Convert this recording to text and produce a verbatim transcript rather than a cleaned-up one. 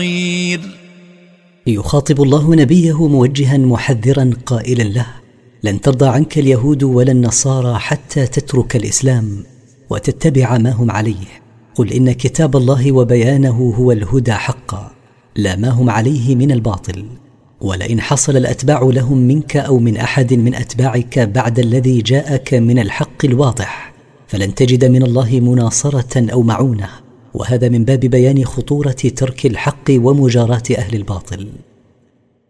يخاطب الله نبيه موجها محذرا قائلا له: لن ترضى عنك اليهود ولا النصارى حتى تترك الإسلام وتتبع ما هم عليه. قل إن كتاب الله وبيانه هو الهدى حقا، لا ما هم عليه من الباطل. ولئن حصل الأتباع لهم منك أو من أحد من أتباعك بعد الذي جاءك من الحق الواضح، فلن تجد من الله مناصرة أو معونة. وهذا من باب بيان خطورة ترك الحق ومجاراة أهل الباطل.